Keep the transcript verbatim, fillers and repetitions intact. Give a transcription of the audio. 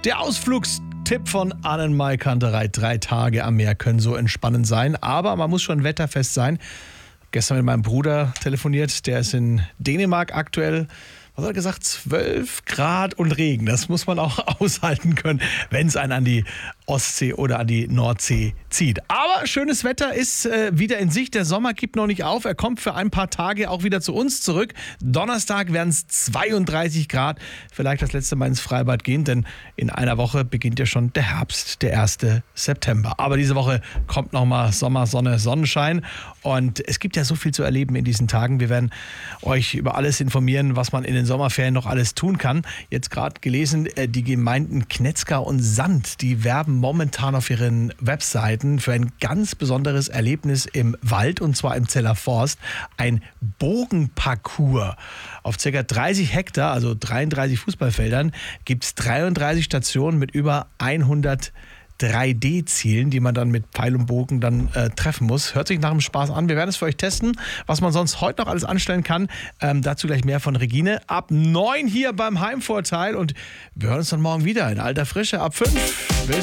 Der Ausflugstipp von Annenmai Kantereit. Drei Tage am Meer können so entspannend sein, aber man muss schon wetterfest sein. Gestern mit meinem Bruder telefoniert, der ist in Dänemark aktuell. Was hat er gesagt? zwölf Grad und Regen. Das muss man auch aushalten können, wenn es einen an die Ostsee oder an die Nordsee zieht. Aber schönes Wetter ist äh, wieder in Sicht. Der Sommer gibt noch nicht auf. Er kommt für ein paar Tage auch wieder zu uns zurück. Donnerstag werden es zweiunddreißig Grad. Vielleicht das letzte Mal ins Freibad gehen, denn in einer Woche beginnt ja schon der Herbst, der erste September. Aber diese Woche kommt nochmal Sommer, Sonne, Sonnenschein. Und es gibt ja so viel zu erleben in diesen Tagen. Wir werden euch über alles informieren, was man in den Sommerferien noch alles tun kann. Jetzt gerade gelesen, die Gemeinden Knetzgar und Sand, die werben momentan auf ihren Webseiten für ein ganz besonderes Erlebnis im Wald, und zwar im Zeller Forst. Ein Bogenparcours. Auf ca. dreißig Hektar, also dreiunddreißig Fußballfeldern, gibt es dreiunddreißig Stationen mit über hundert drei D Zielen, die man dann mit Pfeil und Bogen dann äh, treffen muss. Hört sich nach einem Spaß an. Wir werden es für euch testen, was man sonst heute noch alles anstellen kann. Ähm, dazu gleich mehr von Regine. Ab neun hier beim Heimvorteil, und wir hören uns dann morgen wieder in alter Frische ab fünf. Bis